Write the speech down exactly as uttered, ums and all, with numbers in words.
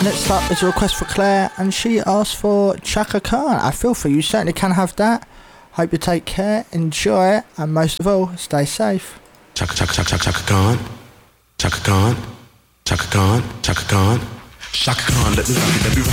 Next up is a request for Claire, and she asked for Chaka Khan. I feel for you, certainly can have that. Hope you take care, enjoy it, and most of all, stay safe. Chaka Chaka Chaka Chaka Chaka Khan, Chaka Khan, Chaka Khan, Chaka Khan, Chaka Khan. Let me rock it, let me rock